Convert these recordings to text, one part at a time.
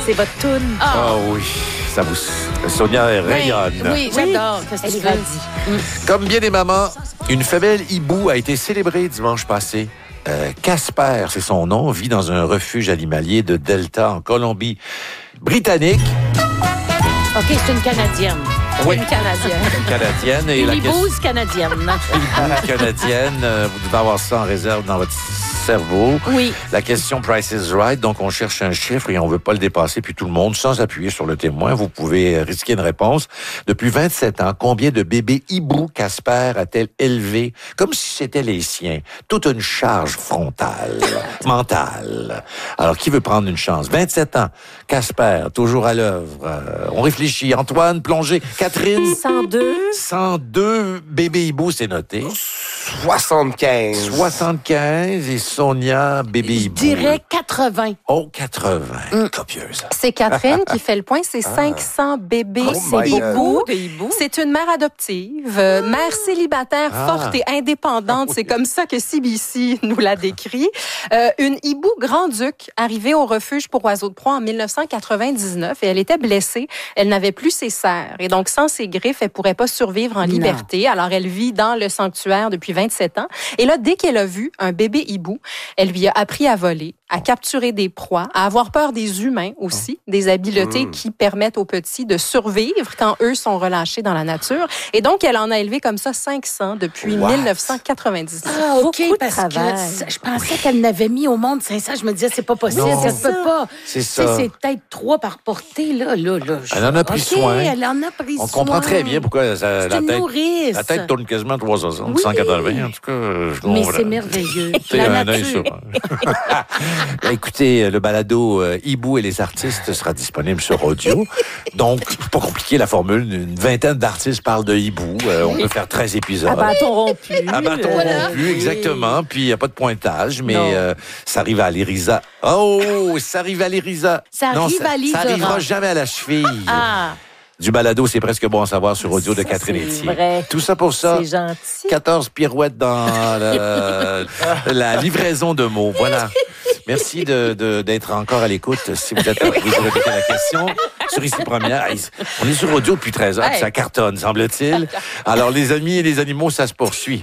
C'est votre toune. Ah oui, ça vous... Sonia rayonne. Oui, j'adore. Qu'est-ce que tu veux? Comme bien des mamans, une femelle hibou a été célébrée dimanche passé. Casper, c'est son nom, vit dans un refuge animalier de Delta en Colombie-Britannique. OK, c'est une Canadienne. Oui. Une Canadienne. Une Canadienne. Et Une la hibouse canadienne. Hibou canadienne, vous devez avoir ça en réserve dans votre cerveau. Oui. La question Price is Right, donc on cherche un chiffre et on veut pas le dépasser, puis tout le monde, sans appuyer sur le témoin, vous pouvez risquer une réponse. Depuis 27 ans, combien de bébés hibou Casper a-t-elle élevé comme si c'était les siens? Toute une charge frontale, mentale. Alors, qui veut prendre une chance? 27 ans, Casper, toujours à l'œuvre. On réfléchit. Antoine, plongée. Catherine? 102. 102 bébés hibou, c'est noté. 75. 75 et Sonia, bébé Je hibou. dirais 80. Oh, 80. Copieuse. C'est Catherine qui fait le point. C'est 500 bébés Oh my God. hiboux. De hibou. C'est une mère adoptive, mère célibataire forte et indépendante. C'est comme ça que CBC nous l'a décrit. Une hibou grand-duc arrivée au refuge pour oiseaux de proie en 1999 et elle était blessée. Elle n'avait plus ses serres et donc sans ses griffes, elle pourrait pas survivre en liberté. Alors elle vit dans le sanctuaire depuis 27 ans. Et là, dès qu'elle a vu un bébé hibou, elle lui a appris à voler, à capturer des proies, à avoir peur des humains aussi, des habiletés qui permettent aux petits de survivre quand eux sont relâchés dans la nature. Et donc, elle en a élevé comme ça 500 depuis 1999. Ah, OK, Beaucoup de parce travail. que je pensais qu'elle n'avait mis au monde 500. Je me disais, c'est pas possible, Non. ça se peut pas. C'est Tu sais, ça. c'est peut-être 3 par portée, là. Elle en a pris OK, soin. elle en a pris On soin. comprend très bien pourquoi C'est la une tête... nourrice. La tête tourne quasiment 360, Oui. 180, en tout cas. Je Mais comprends. c'est merveilleux. C'est La un œil nature. sur. Écoutez, le balado Hibou et les artistes sera disponible sur audio. Donc, c'est pas compliqué la formule. Une vingtaine d'artistes parlent de hibou. On peut faire 13 épisodes. À bâton rompu. À bâton Voilà. rompu, exactement. Puis, il n'y a pas de pointage, mais Non. ça arrive à l'Irisa. Oh, ça arrive à l'Irisa. Ça Non, rivalise ça arrivera Laurent. jamais à la cheville. Ah, Du balado, c'est presque bon à savoir sur audio de Ça, Catherine c'est Etier. vrai. Tout ça pour ça. c'est gentil. 14 pirouettes dans la livraison de mots. Voilà. Merci d'être encore à l'écoute. Si vous êtes vous répétez la question sur Ici Première. On est sur audio depuis 13 heures, puis ça cartonne, semble-t-il. Alors, les amis et les animaux, ça se poursuit.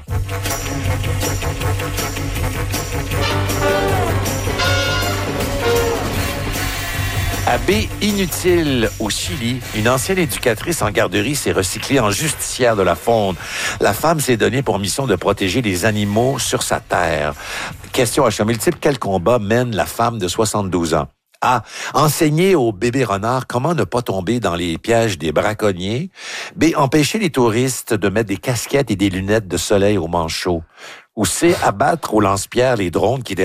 À baie inutile, au Chili, une ancienne éducatrice en garderie s'est recyclée en justicière de la faune. La femme s'est donnée pour mission de protéger les animaux sur sa terre. Question à choix multiple, quel combat mène la femme de 72 ans? A. Enseigner aux bébés renards comment ne pas tomber dans les pièges des braconniers. B. Empêcher les touristes de mettre des casquettes et des lunettes de soleil au manchot. Ou C. Abattre au lance-pierre les drones qui